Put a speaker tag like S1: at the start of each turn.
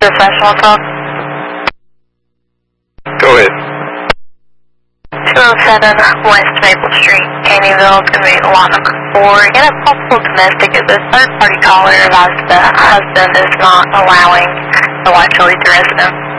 S1: Professional talk.
S2: Go ahead.
S1: 207 West Maple Street, Caneyville, to meet lot number 4. In a possible domestic, is a third-party caller advised the husband is not allowing the wife to leave the residence.